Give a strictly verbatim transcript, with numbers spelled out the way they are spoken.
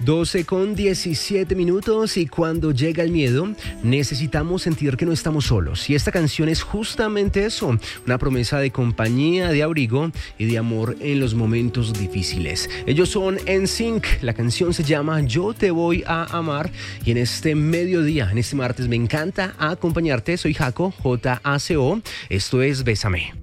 doce con diecisiete minutos y cuando llega el miedo necesitamos sentir que no estamos solos y esta canción es justamente eso, una promesa de compañía, de abrigo y de amor en los momentos difíciles. Ellos son N Sync, la canción se llama Yo te voy a amar y en este mediodía, en este martes me encanta acompañarte, soy Jaco, J A C O, esto es Bésame.